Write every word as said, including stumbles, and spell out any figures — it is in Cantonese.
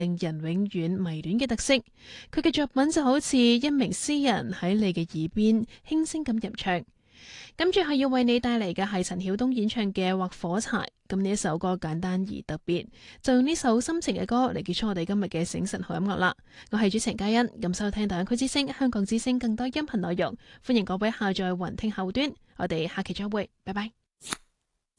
令人永遠迷戀嘅特色。佢嘅作品就好似一名詩人喺你嘅耳邊輕聲咁吟唱。咁最後要為你帶嚟嘅係陳曉東演唱嘅《劃火柴》。咁呢一首歌簡單而特別，就用呢首心情嘅歌嚟結束我哋今日嘅醒晨好音樂啦。我係主持人嘉欣，咁收聽大灣區之聲、香港之聲更多音頻內容，歡迎各位下載雲聽後端。我哋下期再會，拜拜。